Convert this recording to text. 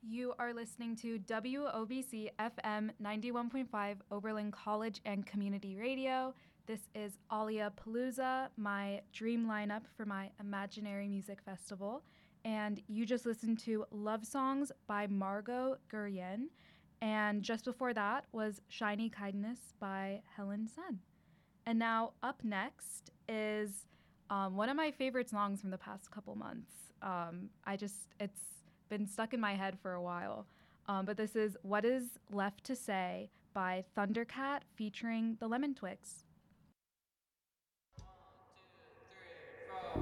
You are listening to WOBC FM 91.5 Oberlin College and Community Radio. This is Alia Palooza, my dream lineup for my Imaginary Music Festival. And you just listened to Love Songs by Margot Guryen. And just before that was Shiny Kindness by Helen Sun. And now up next is one of my favorite songs from the past couple months. It's been stuck in my head for a while. But this is What Is Left to Say by Thundercat featuring the Lemon Twigs.